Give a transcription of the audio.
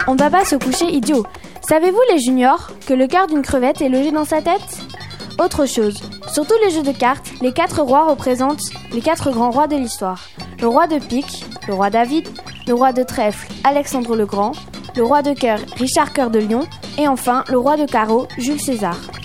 On ne va pas se coucher idiot. Savez-vous les juniors que le cœur d'une crevette est logé dans sa tête ? Autre chose, sur tous les jeux de cartes, les 4 rois représentent les 4 grands rois de l'histoire. Le roi de pique, le roi David, le roi de trèfle, Alexandre le Grand, le roi de cœur, Richard Cœur de Lion, et enfin le roi de carreau, Jules César.